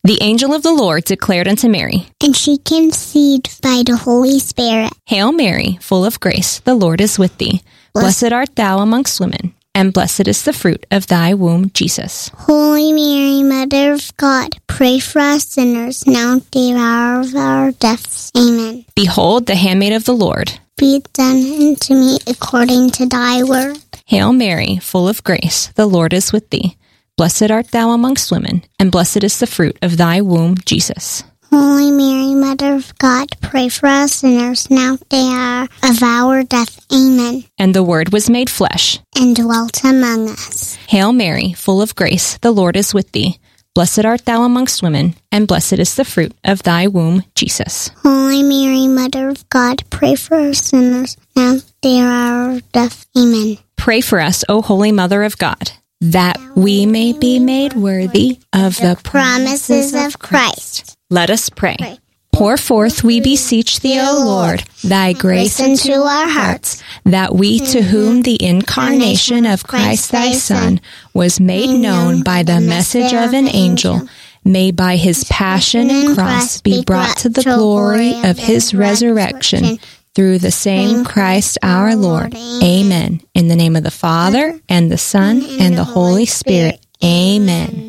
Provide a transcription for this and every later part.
The angel of the Lord declared unto Mary, and she conceived by the Holy Spirit. Hail Mary, full of grace, the Lord is with thee. Blessed art thou amongst women, and blessed is the fruit of thy womb, Jesus. Holy Mary, Mother of God, pray for us sinners, now at the hour of our deaths. Amen. Behold, the handmaid of the Lord. Be it done unto me according to thy word. Hail Mary, full of grace, the Lord is with thee. Blessed art thou amongst women, and blessed is the fruit of thy womb, Jesus. Holy Mary, Mother of God, pray for us sinners, now at the hour of our death. Amen. And the Word was made flesh, and dwelt among us. Hail Mary, full of grace, the Lord is with thee. Blessed art thou amongst women, and blessed is the fruit of thy womb, Jesus. Holy Mary, Mother of God, pray for us sinners, now at the hour of death. Amen. Pray for us, O Holy Mother of God, that we may be made worthy of the promises of Christ. Let us pray. Pour forth, we beseech thee, O Lord, thy grace into our hearts, that we, to whom the incarnation of Christ thy Son was made known by the message of an angel, may by his passion and cross be brought to the glory of his resurrection, through the same Christ our Lord. Amen. In the name of the Father, and the Son, and the Holy Spirit. Amen.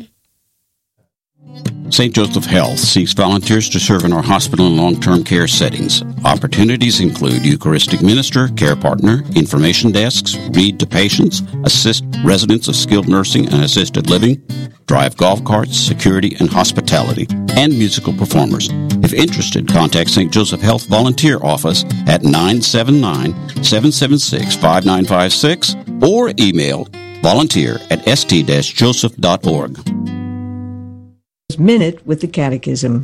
St. Joseph Health seeks volunteers to serve in our hospital and long-term care settings. Opportunities include Eucharistic minister, care partner, information desks, read to patients, assist residents of skilled nursing and assisted living, drive golf carts, security and hospitality, and musical performers. If interested, contact St. Joseph Health Volunteer Office at 979-776-5956 or email volunteer@st-joseph.org. Minute with the Catechism.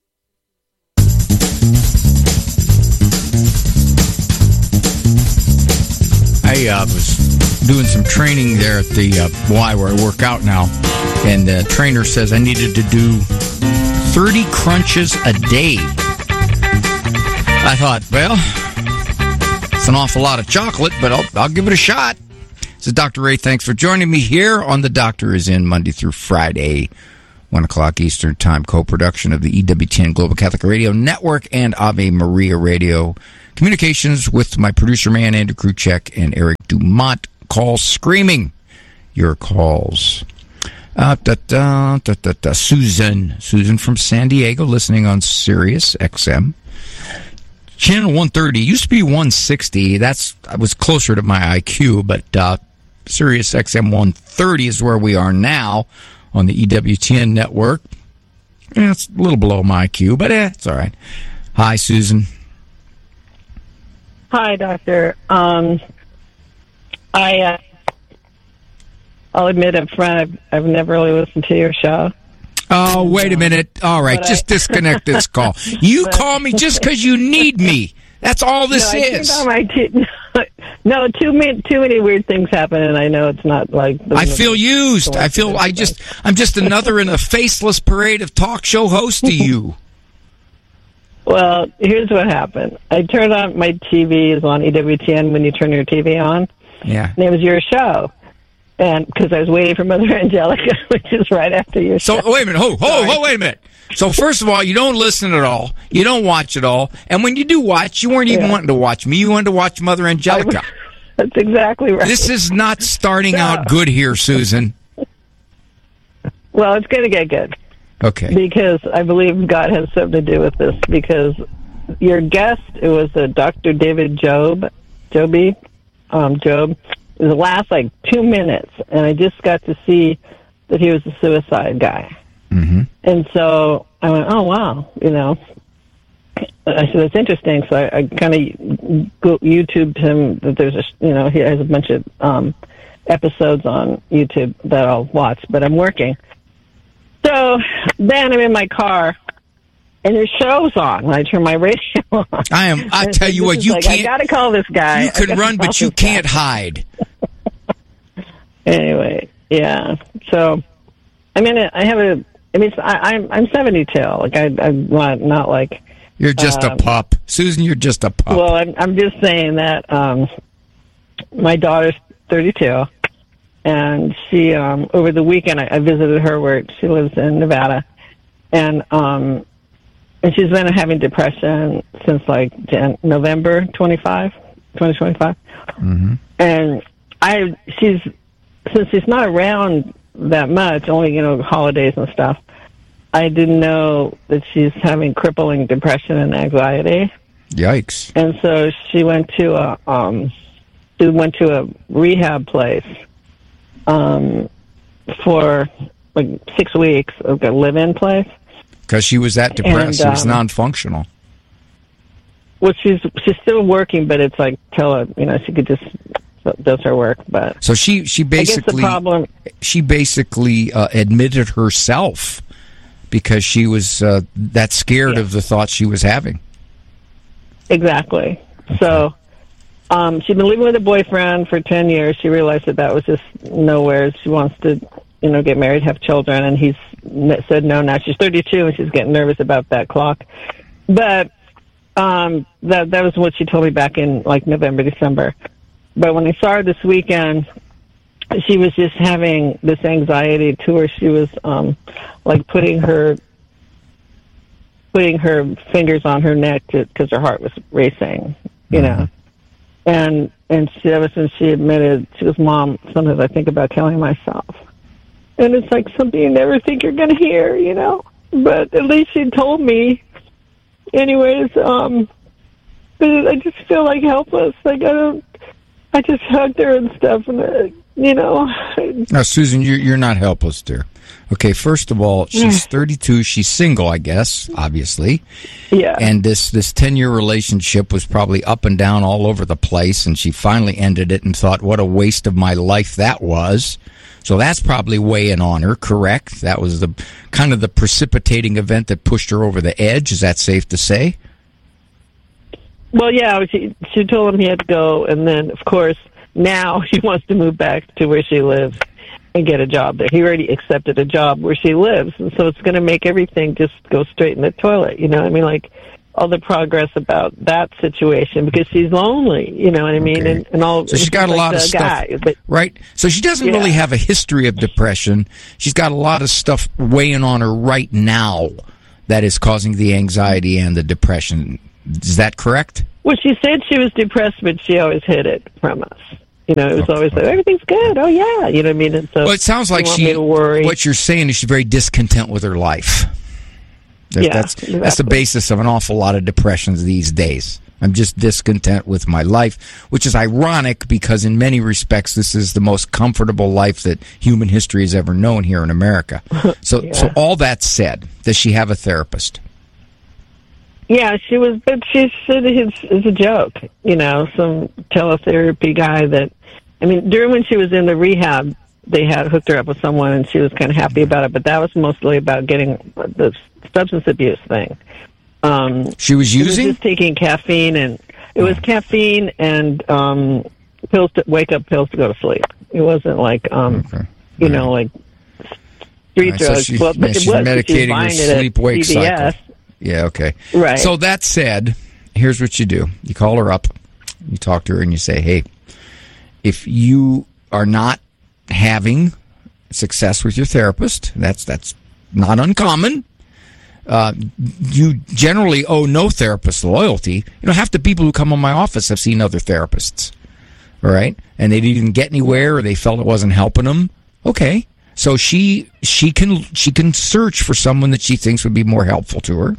I was doing some training there at the Y where I work out now, and the trainer says I needed to do 30 crunches a day. I thought, well, it's an awful lot of chocolate, but I'll give it a shot. This is Dr. Ray. Thanks for joining me here on The Doctor Is In, Monday through Friday, 1 o'clock Eastern Time, co-production of the EWTN Global Catholic Radio Network and Ave Maria Radio Communications with my producer man, Andrew Kruchek, and Eric Dumont. Call screaming your calls. Susan from San Diego, listening on Sirius XM. Channel 130, used to be 160. I was closer to my IQ, but Sirius XM 130 is where we are now on the EWTN network. Yeah, it's a little below my IQ, but it's all right. Hi, Susan. Hi, Doctor. I'll admit up front, I've never really listened to your show. Oh, wait a minute. All right, just disconnect this call. You call me just because you need me. That's all this is. No, too many weird things happen, and I know it's not like. I feel used. I'm just another in a faceless parade of talk show hosts to you. Well, here's what happened. I turned on my TV is on EWTN when you turn your TV on. Yeah, and it was your show, and because I was waiting for Mother Angelica, which is right after your show. So wait a minute. Wait a minute. So first of all, you don't listen at all. You don't watch at all. And when you do watch, you weren't even wanting to watch me. You wanted to watch Mother Angelica. That's exactly right. This is not starting out good here, Susan. Well, it's going to get good. Okay. Because I believe God has something to do with this. Because your guest, it was Dr. David Job. It was the last 2 minutes, and I just got to see that he was a suicide guy. Mm-hmm. And so I went, oh, wow, I said, that's interesting. So I kind of YouTubed him that there's he has a bunch of episodes on YouTube that I'll watch, but I'm working. So then I'm in my car, and your show's on. And I turn my radio on. I tell you what, you can't. I got to call this guy. You can run, but you can't hide. Anyway, yeah. So, I'm 72. I'm not like. You're just a pup, Susan. You're just a pup. Well, I'm just saying that my daughter's 32, and she over the weekend I visited her where she lives in Nevada, And she's been having depression since like November 2025. Mm-hmm. And since she's not around that much, only, holidays and stuff, I didn't know that she's having crippling depression and anxiety. Yikes. And so she went to a rehab place for like 6 weeks, like a live-in place. Because she was that depressed, she was non-functional. Well, she's still working, but it's like she could just does her work. But so she basically admitted herself because she was that scared of the thoughts she was having. Exactly. So she'd been living with a boyfriend for 10 years. She realized that was just nowhere. She wants to, get married, have children, and he's said no. Now she's 32 and she's getting nervous about that clock. But that was what she told me back in like November, December. But when I saw her this weekend, she was just having this anxiety to her. She was like putting her fingers on her neck because her heart was racing, and ever since she admitted, she goes, "Mom, sometimes I think about killing myself," and it's like something you never think you're going to hear, But at least she told me. Anyways, I just feel like helpless. Like I just hugged her and stuff, and Now, Susan, you're not helpless, dear. Okay, first of all, she's 32. She's single, I guess, obviously. Yeah. And this 10-year relationship was probably up and down all over the place, and she finally ended it and thought, what a waste of my life that was. So that's probably weighing on her, correct? That was the kind of the precipitating event that pushed her over the edge. Is that safe to say? Well, yeah, she told him he had to go, and then, of course, now she wants to move back to where she lives and get a job there. He already accepted a job where she lives, and so it's going to make everything just go straight in the toilet, Like, all the progress about that situation, because she's lonely, what I mean? Okay. And all. So she's got a lot of stuff, right? So she doesn't really have a history of depression. She's got a lot of stuff weighing on her right now that is causing the anxiety and the depression. Is that correct? Well, she said she was depressed, but she always hid it from us. It was always like, everything's good. Oh, yeah. You know what I mean? And so it sounds like what you're saying is she's very discontent with her life. That's the basis of an awful lot of depressions these days. I'm just discontent with my life, which is ironic because in many respects this is the most comfortable life that human history has ever known here in America. So all that said, does she have a therapist? Yeah, she was, but she said it's a joke, some teletherapy guy during when she was in the rehab, they had hooked her up with someone and she was kind of happy about it, but that was mostly about getting the substance abuse thing. She was using? She was just taking caffeine, and it was caffeine and pills wake-up pills to go to sleep. It wasn't like, like street drugs. So well, she's medicating her sleep-wake cycle. Yeah, okay. Right. So that said, here's what you do. You call her up, you talk to her, and you say, hey, if you are not having success with your therapist, that's not uncommon. You generally owe no therapist loyalty. Half the people who come in my office have seen other therapists, all right? And they didn't get anywhere, or they felt it wasn't helping them. Okay. So she can search for someone that she thinks would be more helpful to her.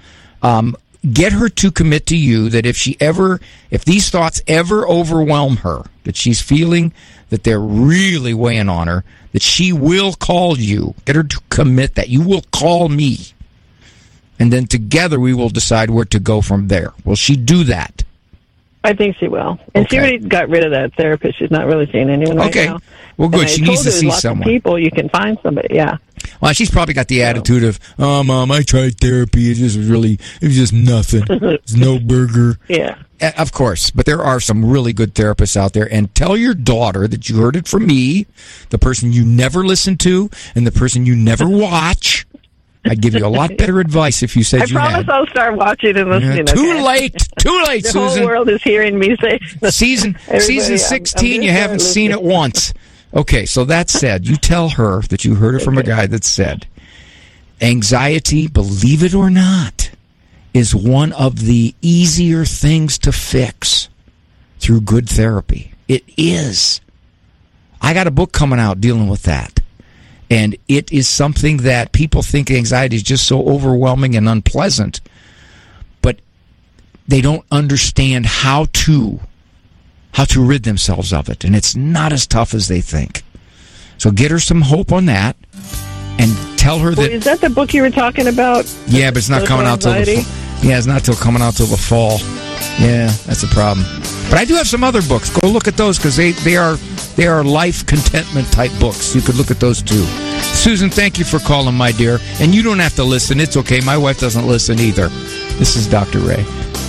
Get her to commit to you that if these thoughts ever overwhelm her, that she's feeling that they're really weighing on her, that she will call you. Get her to commit that you will call me. And then together we will decide where to go from there. Will she do that? I think she will. And she already got rid of that therapist. She's not really seeing anyone right now. Well, good. She needs to see someone. People, you can find somebody, yeah. Well, she's probably got the attitude of, oh, Mom, I tried therapy. It was just nothing. It's no burger. Yeah. Of course. But there are some really good therapists out there. And tell your daughter that you heard it from me, the person you never listen to and the person you never watch. I'd give you a lot better advice if you said you had. I promise I'll start watching and listening. Too late, the Susan. The whole world is hearing me say. Season 16, you haven't seen it once. Okay, so that said, you tell her that you heard it from a guy that said, anxiety, believe it or not, is one of the easier things to fix through good therapy. It is. I got a book coming out dealing with that. And it is something that people think anxiety is just so overwhelming and unpleasant, but they don't understand how to rid themselves of it. And it's not as tough as they think. So get her some hope on that and tell her that... Is that the book you were talking about? Yeah, but it's not coming out till the fall. Yeah, it's not coming out till the fall. Yeah, that's a problem. But I do have some other books. Go look at those because they are life contentment type books. You could look at those too. Susan, thank you for calling, my dear. And you don't have to listen. It's okay. My wife doesn't listen either. This is Dr. Ray.